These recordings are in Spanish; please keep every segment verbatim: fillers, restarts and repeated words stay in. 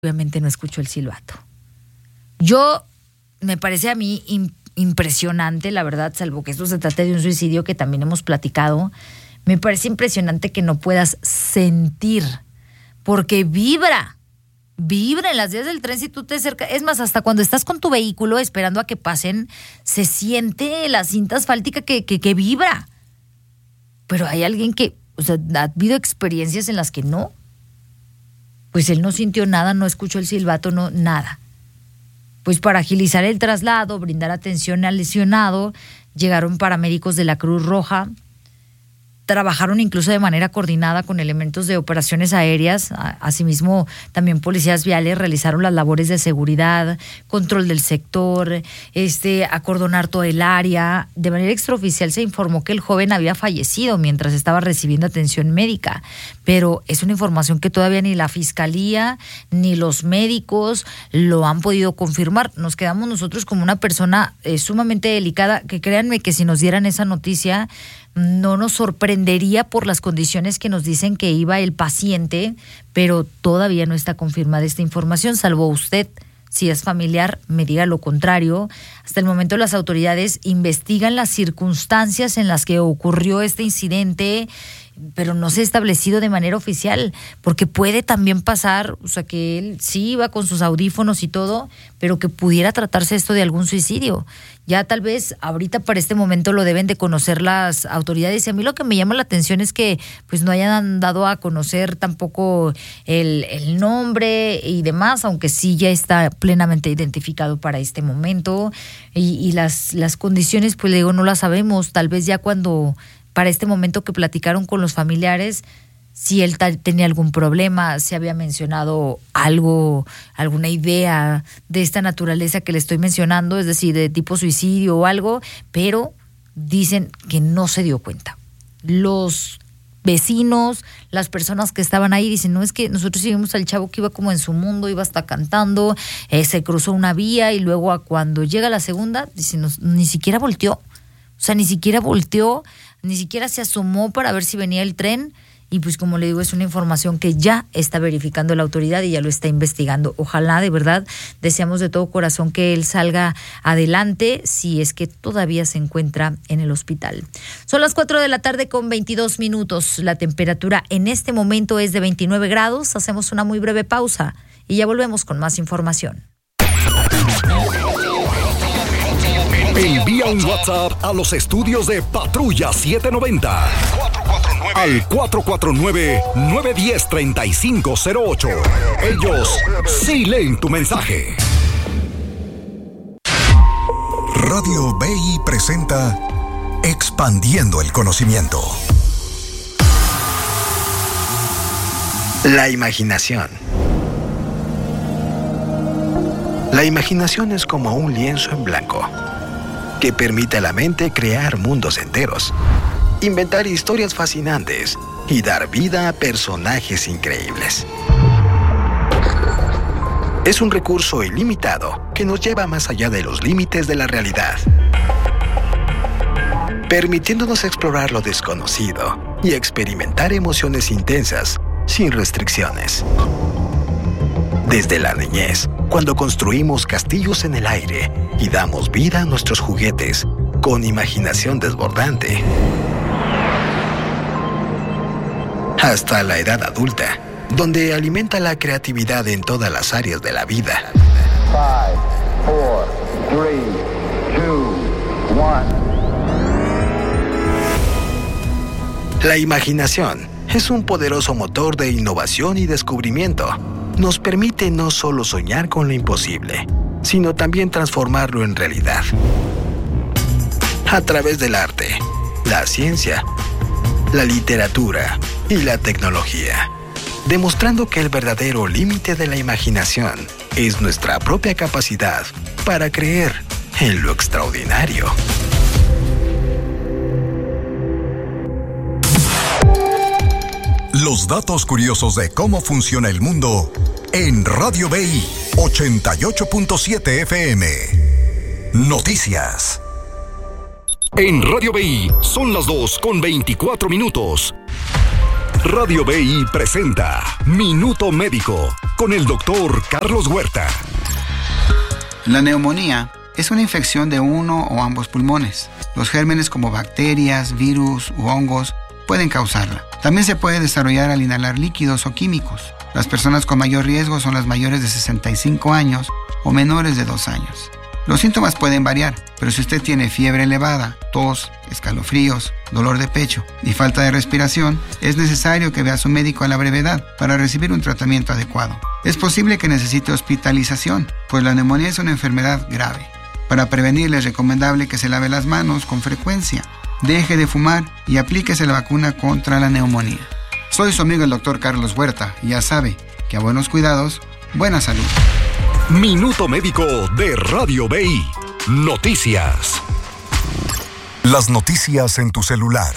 obviamente no escuchó el silbato. Yo, me parece a mí imp- impresionante, la verdad, salvo que esto se trate de un suicidio que también hemos platicado, me parece impresionante que no puedas sentir, porque vibra, vibra en las vías del tren si tú te acercas. Es más, hasta cuando estás con tu vehículo esperando a que pasen, se siente la cinta asfáltica que, que, que vibra. Pero hay alguien que, o sea, ha habido experiencias en las que no. Pues él no sintió nada, no escuchó el silbato, no, nada. Pues para agilizar el traslado, brindar atención al lesionado, llegaron paramédicos de la Cruz Roja, trabajaron incluso de manera coordinada con elementos de operaciones aéreas. Asimismo, también policías viales realizaron las labores de seguridad, control del sector, este, acordonar todo el área. De manera extraoficial se informó que el joven había fallecido mientras estaba recibiendo atención médica, pero es una información que todavía ni la fiscalía ni los médicos lo han podido confirmar. Nos quedamos nosotros como una persona eh, sumamente delicada, que créanme que si nos dieran esa noticia no nos sorprendería por las condiciones que nos dicen que iba el paciente, pero todavía no está confirmada esta información, salvo usted, si es familiar, me diga lo contrario. Hasta el momento las autoridades investigan las circunstancias en las que ocurrió este incidente, pero no se ha establecido de manera oficial, porque puede también pasar, o sea, que él sí iba con sus audífonos y todo, pero que pudiera tratarse esto de algún suicidio. Ya tal vez ahorita para este momento lo deben de conocer las autoridades, y a mí lo que me llama la atención es que pues no hayan dado a conocer tampoco el, el nombre y demás, aunque sí ya está plenamente identificado para este momento, y, y las, las condiciones pues le digo no las sabemos. Tal vez ya cuando para este momento que platicaron con los familiares, si él ta- tenía algún problema, si había mencionado algo, alguna idea de esta naturaleza que le estoy mencionando, es decir, de tipo suicidio o algo, pero dicen que no se dio cuenta. Los vecinos, las personas que estaban ahí dicen, no, es que nosotros vimos al chavo que iba como en su mundo, iba hasta cantando, eh, se cruzó una vía y luego a cuando llega la segunda, dicen, no, ni siquiera volteó, o sea, ni siquiera volteó, ni siquiera se asomó para ver si venía el tren. Y pues como le digo, es una información que ya está verificando la autoridad y ya lo está investigando. Ojalá, de verdad, deseamos de todo corazón que él salga adelante, si es que todavía se encuentra en el hospital. Son las cuatro de la tarde con veintidós minutos. La temperatura en este momento es de veintinueve grados. Hacemos una muy breve pausa y ya volvemos con más información. Envía un WhatsApp a los estudios de Patrulla setecientos noventa al cuatro cuatro nueve, nueve uno cero, tres cinco cero ocho. Ellos sí leen tu mensaje. Radio B I presenta Expandiendo el Conocimiento. La imaginación. La imaginación es como un lienzo en blanco que permite a la mente crear mundos enteros, inventar historias fascinantes y dar vida a personajes increíbles. Es un recurso ilimitado que nos lleva más allá de los límites de la realidad, permitiéndonos explorar lo desconocido y experimentar emociones intensas sin restricciones. Desde la niñez, cuando construimos castillos en el aire y damos vida a nuestros juguetes con imaginación desbordante, hasta la edad adulta, donde alimenta la creatividad en todas las áreas de la vida. Five, four, three, two, one. La imaginación es un poderoso motor de innovación y descubrimiento. Nos permite no solo soñar con lo imposible, sino también transformarlo en realidad. A través del arte, la ciencia, la literatura y la tecnología, demostrando que el verdadero límite de la imaginación es nuestra propia capacidad para creer en lo extraordinario. Los datos curiosos de cómo funciona el mundo en Radio B I ochenta y ocho punto siete F M. Noticias. En Radio B I son las dos con veinticuatro minutos. Radio B I presenta Minuto Médico con el doctor Carlos Huerta. La neumonía es una infección de uno o ambos pulmones. Los gérmenes como bacterias, virus u hongos pueden causarla. También se puede desarrollar al inhalar líquidos o químicos. Las personas con mayor riesgo son las mayores de sesenta y cinco años o menores de dos años. Los síntomas pueden variar, pero si usted tiene fiebre elevada, tos, escalofríos, dolor de pecho y falta de respiración, es necesario que vea a su médico a la brevedad para recibir un tratamiento adecuado. Es posible que necesite hospitalización, pues la neumonía es una enfermedad grave. Para prevenirle es recomendable que se lave las manos con frecuencia, deje de fumar y aplíquese la vacuna contra la neumonía. Soy su amigo el doctor Carlos Huerta y ya sabe que a buenos cuidados, buena salud. Minuto Médico de Radio B I. Noticias. Las noticias en tu celular.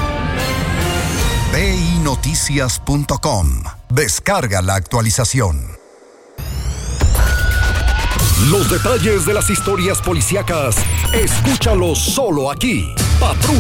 B I noticias punto com. Descarga la actualización. Los detalles de las historias policíacas, escúchalos solo aquí. Patrulla